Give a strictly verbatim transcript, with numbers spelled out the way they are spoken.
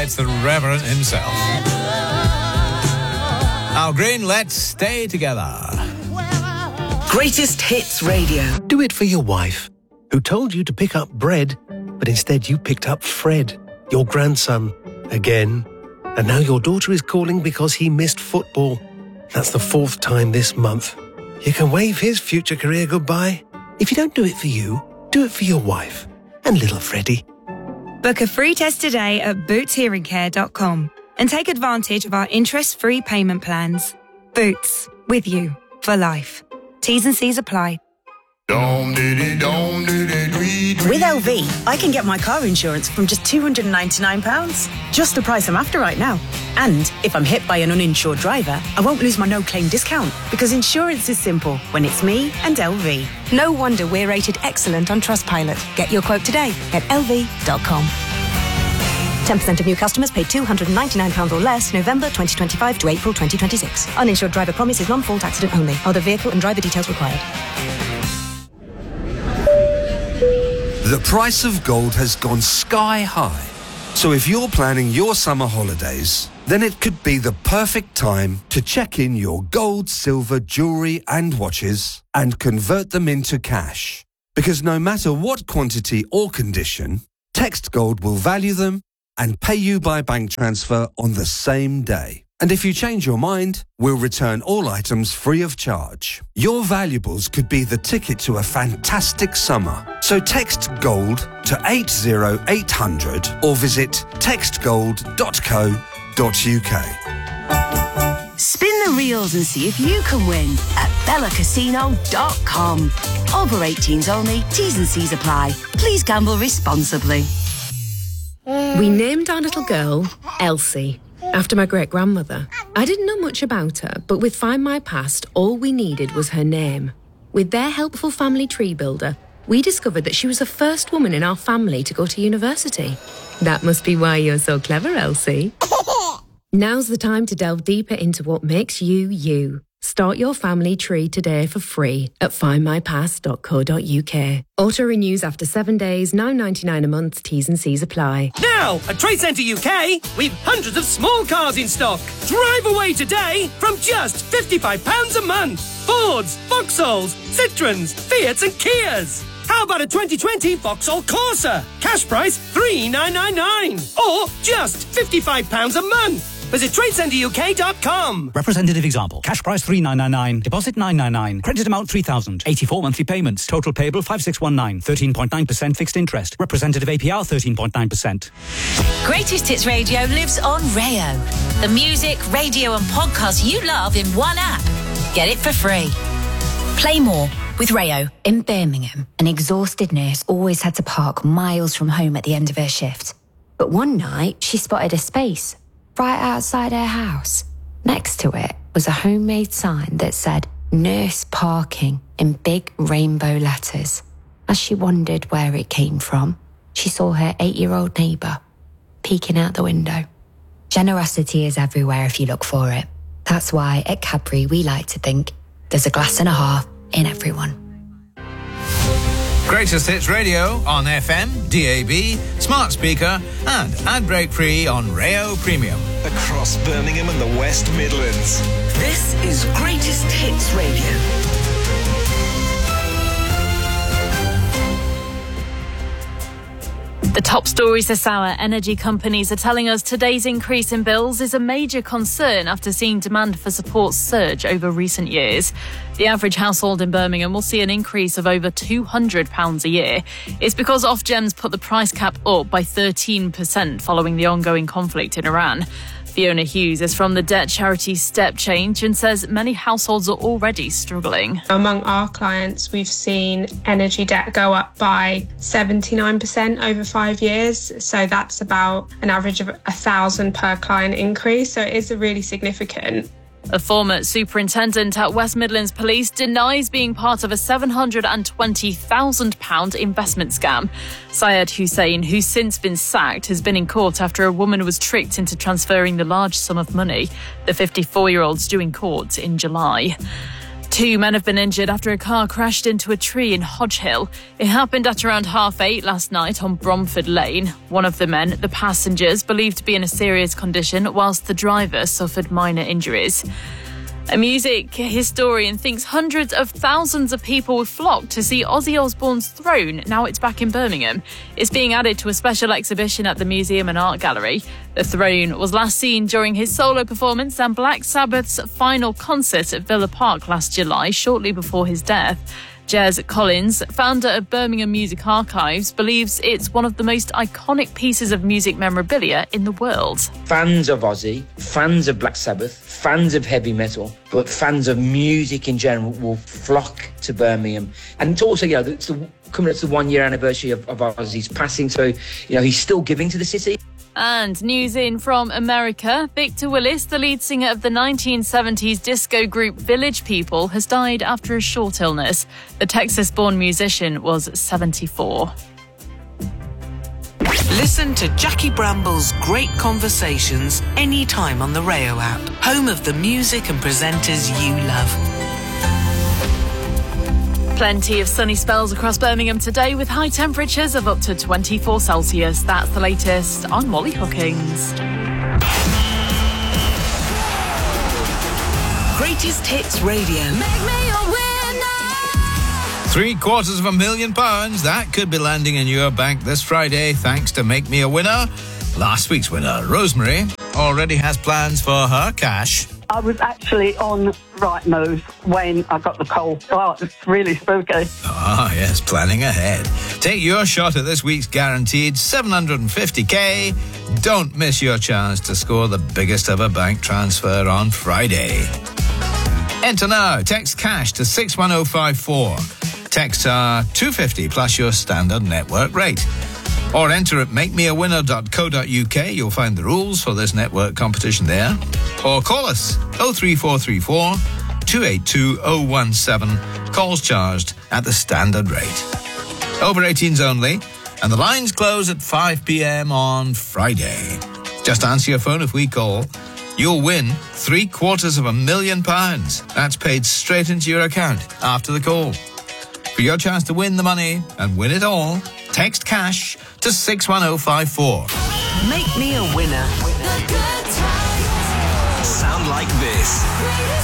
it's the Reverend himself. Al Green, let's stay together. Greatest Hits Radio. Do it for your wife, who told you to pick up bread, but instead you picked up Fred, your grandson, again. And now your daughter is calling because he missed football. That's the fourth time this month. You can wave his future career goodbye. If you don't do it for you, do it for your wife and little Freddie. Book a free test today at boots hearing care dot com and take advantage of our interest-free payment plans. Boots, with you for life. T's and C's apply. With L V, I can get my car insurance from just two hundred ninety-nine pounds. Just the price I'm after right now. And if I'm hit by an uninsured driver, I won't lose my no-claim discount because insurance is simple when it's me and L V. No wonder we're rated excellent on Trustpilot. Get your quote today at L V dot com. ten percent of new customers paid two hundred ninety-nine pounds or less November twenty twenty-five to April twenty twenty-six. Uninsured driver promise is non-fault accident only. Other vehicle and driver details required. The price of gold has gone sky high. So if you're planning your summer holidays, then it could be the perfect time to check in your gold, silver, jewellery and watches and convert them into cash. Because no matter what quantity or condition, Text Gold will value them and pay you by bank transfer on the same day. And if you change your mind, we'll return all items free of charge. Your valuables could be the ticket to a fantastic summer. So text GOLD to eight zero eight hundred or visit text gold dot co dot uk. Spin the reels and see if you can win at bella casino dot com. Over eighteens only, T's and C's apply. Please gamble responsibly. We named our little girl Elsie, after my great-grandmother. I didn't know much about her, but with Find My Past, all we needed was her name. With their helpful family tree builder, we discovered that she was the first woman in our family to go to university. That must be why you're so clever, Elsie. Now's the time to delve deeper into what makes you, you. Start your family tree today for free at find my past dot co dot uk. Auto renews after seven days, nine ninety-nine a month, T's and C's apply. Now, at Trade Centre U K, we've hundreds of small cars in stock. Drive away today from just fifty-five pounds a month. Fords, Vauxhalls, Citroens, Fiats and Kias. How about a twenty twenty Vauxhall Corsa? Cash price three thousand nine hundred ninety-nine pounds. Or just fifty-five pounds a month. Visit trade centre U K dot com. Representative example. Cash price three thousand nine hundred ninety-nine. Deposit nine hundred ninety-nine. Credit amount three thousand. eighty-four monthly payments. Total payable five thousand six hundred nineteen. thirteen point nine percent fixed interest. Representative A P R thirteen point nine percent. Greatest Hits Radio lives on Rayo. The music, radio and podcasts you love in one app. Get it for free. Play more with Rayo. In Birmingham, an exhausted nurse always had to park miles from home at the end of her shift. But one night, she spotted a space right outside her house. Next to it was a homemade sign that said nurse parking in big rainbow letters. As she wondered where it came from, she saw her eight-year-old neighbour peeking out the window. Generosity is everywhere if you look for it. That's why at Cadbury we like to think there's a glass and a half in everyone. Greatest Hits Radio on F M, D A B, smart speaker and ad break free on Rayo Premium. Across Birmingham and the West Midlands. This is Greatest Hits Radio. The top stories this hour. Energy companies are telling us today's increase in bills is a major concern after seeing demand for support surge over recent years. The average household in Birmingham will see an increase of over two hundred pounds a year. It's because Ofgem's put the price cap up by thirteen percent following the ongoing conflict in Iran. Fiona Hughes is from the debt charity Step Change and says many households are already struggling. Among our clients, we've seen energy debt go up by seventy-nine percent over five years. So that's about an average of a thousand per client increase. So it is really significant. A former superintendent at West Midlands Police denies being part of a seven hundred twenty thousand pounds investment scam. Syed Hussain, who's since been sacked, has been in court after a woman was tricked into transferring the large sum of money. The fifty-four-year-old's due in court in July. Two men have been injured after a car crashed into a tree in Hodge Hill. It happened at around half eight last night on Bromford Lane. One of the men, the passengers, believed to be in a serious condition, whilst the driver suffered minor injuries. A music historian thinks hundreds of thousands of people will flock to see Ozzy Osbourne's Throne now it's back in Birmingham. It's being added to a special exhibition at the Museum and Art Gallery. The Throne was last seen during his solo performance and Black Sabbath's final concert at Villa Park last July, shortly before his death. Jez Collins, founder of Birmingham Music Archives, believes it's one of the most iconic pieces of music memorabilia in the world. Fans of Ozzy, fans of Black Sabbath, fans of heavy metal, but fans of music in general will flock to Birmingham. And it's also, you know, it's the, coming up to the one-year anniversary of, of Ozzy's passing, so, you know, he's still giving to the city. And news in from America. Victor Willis, the lead singer of the nineteen seventies disco group Village People, has died after a short illness. The Texas-born musician was seventy-four. Listen to Jackie Bramble's great conversations anytime on the Rayo app, home of the music and presenters you love. Plenty of sunny spells across Birmingham today with high temperatures of up to twenty-four Celsius. That's the latest on Molly Hookings. Greatest Hits Radio. Make me a winner. Three quarters of a million pounds. That could be landing in your bank this Friday thanks to Make Me a Winner. Last week's winner, Rosemary, already has plans for her cash. I was actually on Rightmove when I got the call. Oh, it was really spooky. Ah, yes, planning ahead. Take your shot at this week's guaranteed seven hundred fifty k. Don't miss your chance to score the biggest ever bank transfer on Friday. Enter now. Text cash to six one oh five four. Texts are two hundred fifty plus your standard network rate. Or enter at make me a winner dot co dot uk. You'll find the rules for this network competition there. Or call us oh three four three four, two eight two, oh one seven. Calls charged at the standard rate. Over eighteens only. And the lines close at five p.m. on Friday. Just answer your phone if we call. You'll win three quarters of a million pounds. That's paid straight into your account after the call. For your chance to win the money and win it all, text cash to six one oh five four. Make me a winner. Sound like this.